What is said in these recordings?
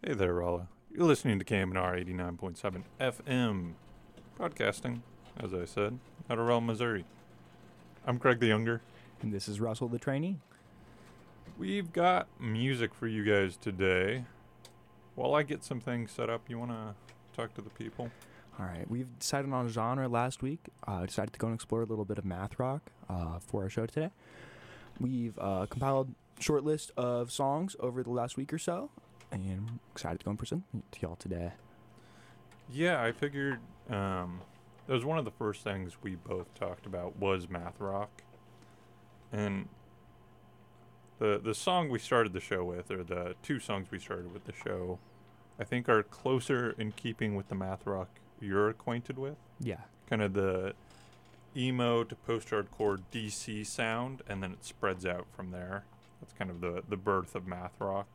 Hey there, Rala. You're listening to KMNR 89.7 FM, broadcasting, as I said, out of Raleigh, Missouri. I'm Craig the Younger. And this is Russell the Trainee. We've got music for you guys today. While I get some things set up, you want to talk to the people? All right, we've decided on a genre last week. Decided to go and explore a little bit of math rock for our show today. We've compiled a short list of songs over the last week or so, and I'm excited to go and present to y'all today. Yeah, I figured that was one of the first things we both talked about was math rock. And the song we started the show with, or the two songs we started with the show, I think are closer in keeping with the math rock you're acquainted with. Yeah. Kind of the emo to post-hardcore DC sound, and then it spreads out from there. That's kind of the birth of math rock.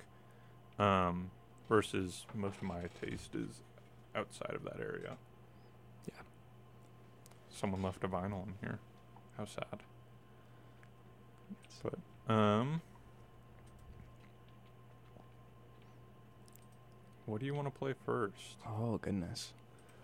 Versus most of my taste is outside of that area. Yeah. Someone left a vinyl in here. How sad. But, what do you want to play first? Oh, goodness.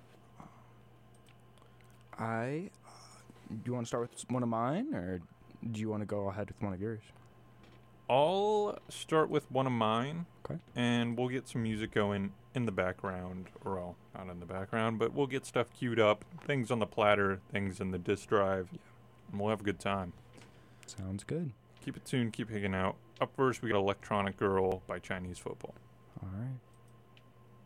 Do you want to start with one of mine, or do you want to go ahead with one of yours? I'll start with one of mine. Okay. And we'll get some music going in the background. Or, well, not in the background, but we'll get stuff queued up. Things on the platter, things in the disk drive. Yeah. And we'll have a good time. Sounds good. Keep it tuned, keep hanging out. Up first, we got Electronic Girl by Chinese Football. All right.